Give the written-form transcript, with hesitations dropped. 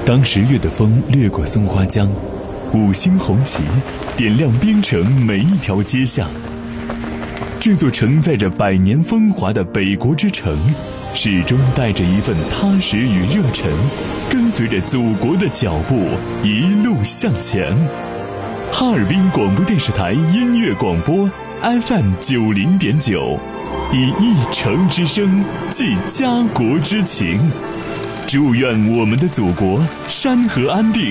当10月的风掠过松花江，五星红旗点亮边城每一条街巷。这座承载着100年风华的北国之城，始终带着一份踏实与热忱，跟随着祖国的脚步一路向前。哈尔滨广播电视台音乐广播 FM 90.9，以一城之声寄家国之情。祝愿我们的祖国山河安定，